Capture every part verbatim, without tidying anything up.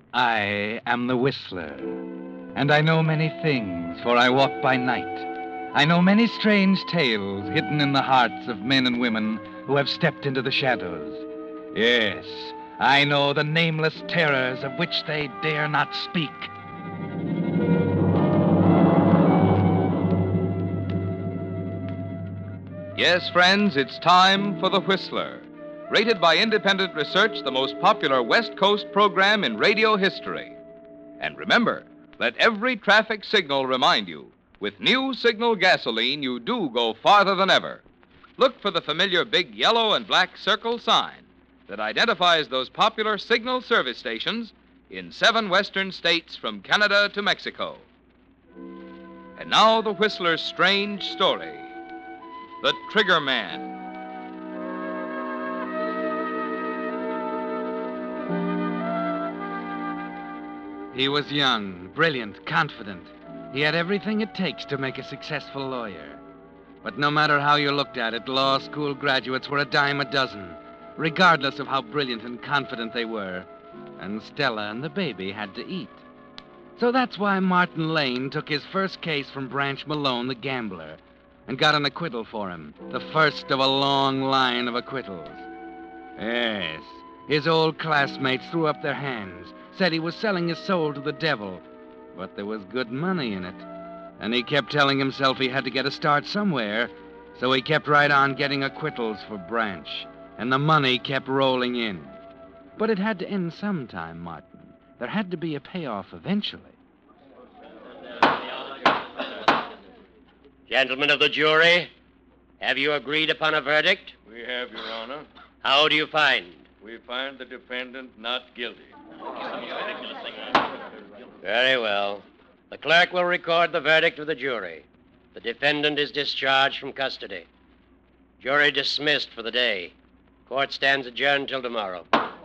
I am the Whistler, and I know many things, for I walk by night. I know many strange tales hidden in the hearts of men and women who have stepped into the shadows. Yes, I know the nameless terrors of which they dare not speak. Yes, friends, it's time for The Whistler. Rated by independent research, the most popular West Coast program in radio history. And remember, let every traffic signal remind you, with new Signal gasoline, you do go farther than ever. Look for the familiar big yellow and black circle sign that identifies those popular Signal service stations in seven western states from Canada to Mexico. And now the Whistler's strange story, The Trigger Man. He was young, brilliant, confident. He had everything it takes to make a successful lawyer. But no matter how you looked at it, law school graduates were a dime a dozen, regardless of how brilliant and confident they were. And Stella and the baby had to eat. So that's why Martin Lane took his first case from Branch Malone, the gambler, and got an acquittal for him, the first of a long line of acquittals. Yes, his old classmates threw up their hands, said he was selling his soul to the devil, but there was good money in it. And he kept telling himself he had to get a start somewhere, so he kept right on getting acquittals for Branch, and the money kept rolling in. But it had to end sometime, Martin. There had to be a payoff eventually. Gentlemen of the jury, have you agreed upon a verdict? We have, Your Honor. How do you find? We find the defendant not guilty. Very well. The clerk will record the verdict of the jury. The defendant is discharged from custody. Jury dismissed for the day. Court stands adjourned till tomorrow.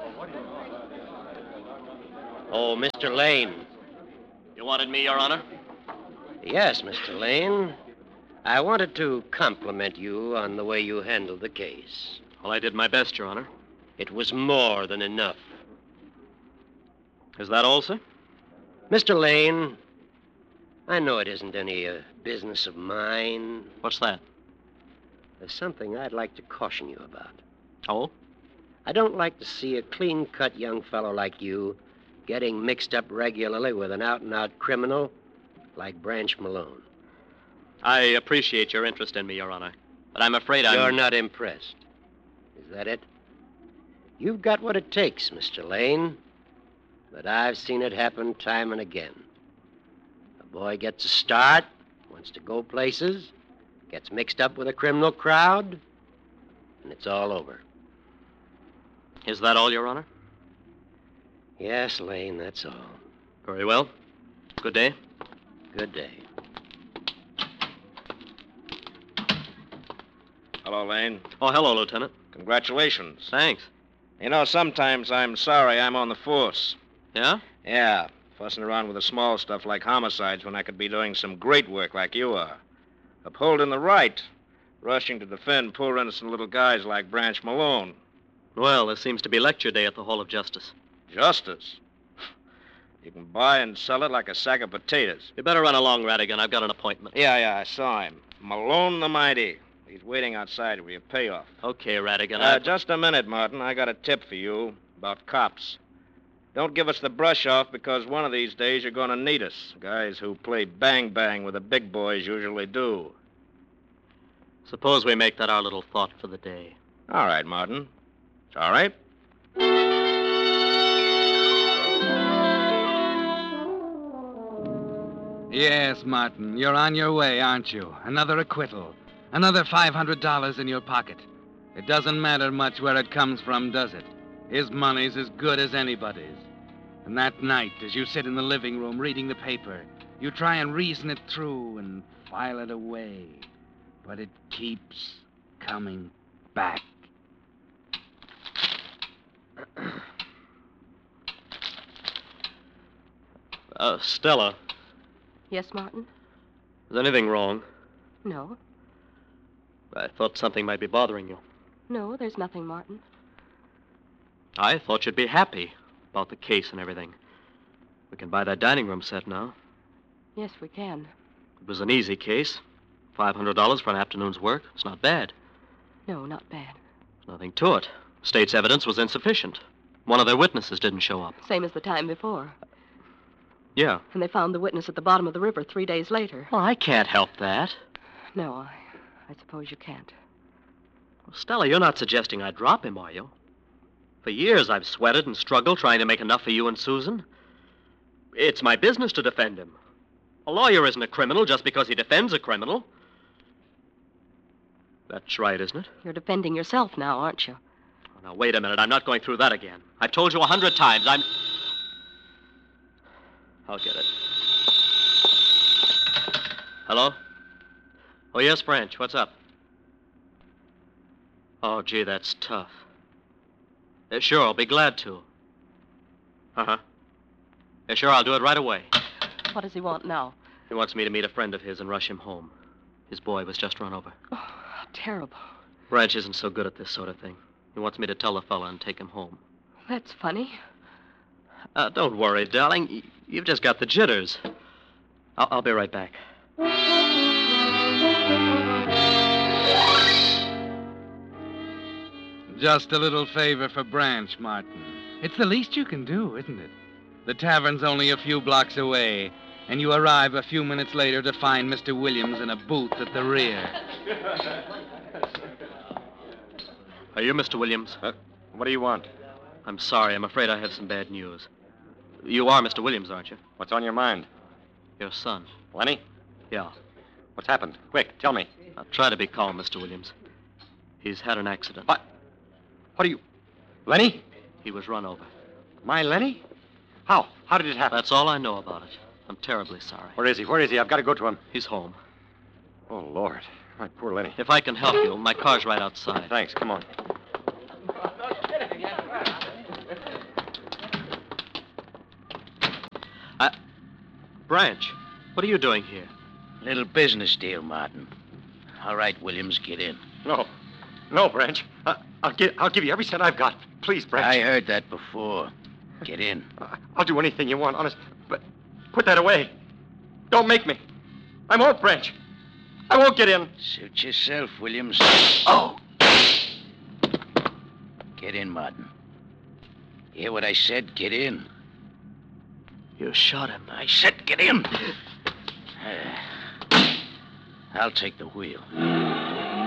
Oh, Mister Lane. You wanted me, Your Honor? Yes, Mister Lane. I wanted to compliment you on the way you handled the case. Well, I did my best, Your Honor. It was more than enough. Is that all, sir? Mister Lane, I know it isn't any uh, business of mine. What's that? There's something I'd like to caution you about. Oh? I don't like to see a clean-cut young fellow like you getting mixed up regularly with an out-and-out criminal like Branch Malone. I appreciate your interest in me, Your Honor, but I'm afraid I'm... You're not impressed. Is that it? You've got what it takes, Mister Lane. But I've seen it happen time and again. A boy gets a start, wants to go places, gets mixed up with a criminal crowd, and it's all over. Is that all, Your Honor? Yes, Lane, that's all. Very well. Good day. Good day. Hello, Lane. Oh, hello, Lieutenant. Congratulations. Thanks. You know, sometimes I'm sorry I'm on the force. Yeah? Yeah, fussing around with the small stuff like homicides when I could be doing some great work like you are. Upholding the right, rushing to defend poor innocent little guys like Branch Malone. Well, there seems to be lecture day at the Hall of Justice. Justice? You can buy and sell it like a sack of potatoes. You better run along, Radigan. I've got an appointment. Yeah, yeah, I saw him. Malone the Mighty. He's waiting outside for your payoff. Okay, Radigan. Uh, I... just a minute, Martin. I got a tip for you about cops. Don't give us the brush off because one of these days you're going to need us. Guys who play bang-bang with the big boys usually do. Suppose we make that our little thought for the day. All right, Martin. It's all right. Yes, Martin, you're on your way, aren't you? Another acquittal. Another five hundred dollars in your pocket. It doesn't matter much where it comes from, does it? His money's as good as anybody's. And that night, as you sit in the living room reading the paper, you try and reason it through and file it away. But it keeps coming back. Uh, Stella, Yes, Martin? is anything wrong? No. I thought something might be bothering you. No, there's nothing, Martin. I thought you'd be happy about the case and everything. We can buy that dining room set now. Yes, we can. It was an easy case. five hundred dollars for an afternoon's work. It's not bad. No, not bad. There's nothing to it. State's evidence was insufficient. One of their witnesses didn't show up. Same as the time before. Yeah. And they found the witness at the bottom of the river three days later. Well, I can't help that. No, I, I suppose you can't. Well, Stella, you're not suggesting I drop him, are you? For years I've sweated and struggled trying to make enough for you and Susan. It's my business to defend him. A lawyer isn't a criminal just because he defends a criminal. That's right, isn't it? You're defending yourself now, aren't you? Oh, now, wait a minute. I'm not going through that again. I've told you a hundred times. I'm... I'll get it. Hello? Oh, yes, Branch. What's up? Oh, gee, that's tough. Yeah, sure, I'll be glad to. Uh-huh. Yeah, sure, I'll do it right away. What does he want now? He wants me to meet a friend of his and rush him home. His boy was just run over. Oh, how terrible. Branch isn't so good at this sort of thing. He wants me to tell the fella and take him home. That's funny. Uh, don't worry, darling. Y- You've just got the jitters. I'll, I'll be right back. Just a little favor for Branch, Martin. It's the least you can do, isn't it? The tavern's only a few blocks away, and you arrive a few minutes later to find Mister Williams in a booth at the rear. Are you Mister Williams? Uh, what do you want? I'm sorry. I'm afraid I have some bad news. You are Mister Williams, aren't you? What's on your mind? Your son. Lenny? Yeah. What's happened? Quick, tell me. Now, try to be calm, Mister Williams. He's had an accident. What? What are you... Lenny? He was run over. My Lenny? How? How did it happen? That's all I know about it. I'm terribly sorry. Where is he? Where is he? I've got to go to him. He's home. Oh, Lord. My poor Lenny. If I can help you, my car's right outside. Thanks. Come on. Uh, Branch, what are you doing here? Little business deal, Martin. All right, Williams, get in. No. No, Branch. I, I'll, give, I'll give you every cent I've got. Please, Branch. I heard that before. Get in. I- I'll do anything you want, honest. But put that away. Don't make me. I won't, Branch. I won't get in. Suit yourself, Williams. Oh! Get in, Martin. Hear what I said? Get in. You shot him. I said get in. Uh, I'll take the wheel.